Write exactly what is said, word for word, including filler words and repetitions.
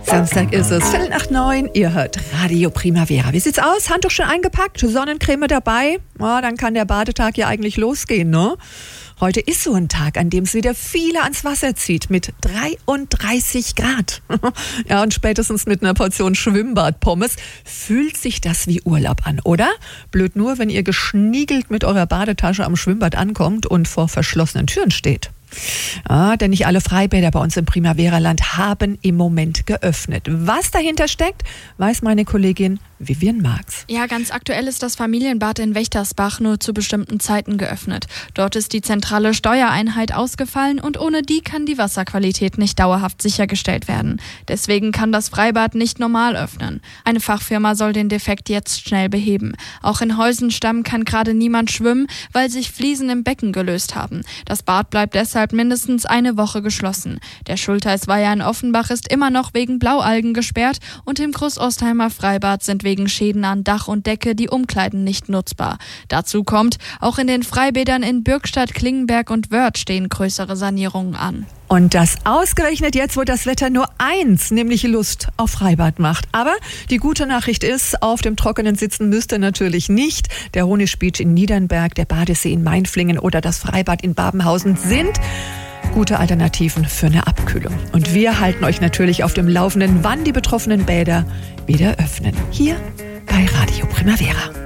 Samstag ist es, Viertel nach neun, ihr hört Radio Primavera. Wie sieht's aus? Handtuch schon eingepackt? Sonnencreme dabei? Oh, dann kann der Badetag ja eigentlich losgehen, ne? Heute ist so ein Tag, an dem es wieder viele ans Wasser zieht, mit dreiunddreißig Grad. Ja, und spätestens mit einer Portion Schwimmbadpommes fühlt sich das wie Urlaub an, oder? Blöd nur, wenn ihr geschniegelt mit eurer Badetasche am Schwimmbad ankommt und vor verschlossenen Türen steht. Ah, denn nicht alle Freibäder bei uns im Primavera-Land haben im Moment geöffnet. Was dahinter steckt, weiß meine Kollegin Vivian Marx. Ja, ganz aktuell ist das Familienbad in Wächtersbach nur zu bestimmten Zeiten geöffnet. Dort ist die zentrale Steuereinheit ausgefallen und ohne die kann die Wasserqualität nicht dauerhaft sichergestellt werden. Deswegen kann das Freibad nicht normal öffnen. Eine Fachfirma soll den Defekt jetzt schnell beheben. Auch in Heusenstamm kann gerade niemand schwimmen, weil sich Fliesen im Becken gelöst haben. Das Bad bleibt deshalb mindestens eine Woche geschlossen. Der Schultheißweiher in Offenbach ist immer noch wegen Blaualgen gesperrt und im Großostheimer Freibad sind wegen Schäden an Dach und Decke die Umkleiden nicht nutzbar. Dazu kommt, auch in den Freibädern in Bürgstadt, Klingenberg und Wörth stehen größere Sanierungen an. Und das ausgerechnet jetzt, wo das Wetter nur eins, nämlich Lust auf Freibad macht. Aber die gute Nachricht ist, auf dem Trockenen sitzen müsst ihr natürlich nicht. Der Honig Beach in Niedernberg, der Badesee in Mainflingen oder das Freibad in Babenhausen sind gute Alternativen für eine Abkühlung. Und wir halten euch natürlich auf dem Laufenden, wann die betroffenen Bäder wieder öffnen. Hier bei Radio Primavera.